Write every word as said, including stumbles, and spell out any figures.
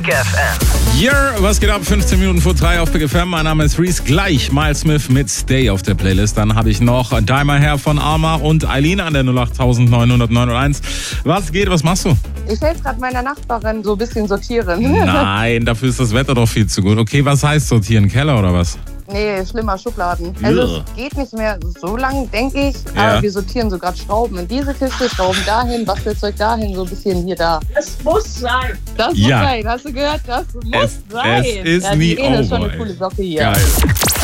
Big F M. Yeah, was geht ab? fünfzehn Minuten vor drei auf Big F M. Mein Name ist Reese. Gleich Miles Smith mit Stay auf der Playlist. Dann habe ich noch Dimer Hair von Arma und Eileen an der null acht neun null neun eins. Was geht? Was machst du? Ich helfe gerade meiner Nachbarin so ein bisschen sortieren. Nein, dafür ist das Wetter doch viel zu gut. Okay, was heißt sortieren? Keller oder was? Nee, schlimmer, Schubladen. Also Ugh. es geht nicht mehr so lang, denke ich. Ja. Aber wir sortieren so gerade Schrauben in diese Kiste, Schrauben dahin, Bastelzeug dahin, so ein bisschen hier da. Das muss sein. Das muss Ja. sein, hast du gehört? Das muss Es- sein. es ist ja, nie die Irene ist schon over, eine ey. coole Socke hier. Geil.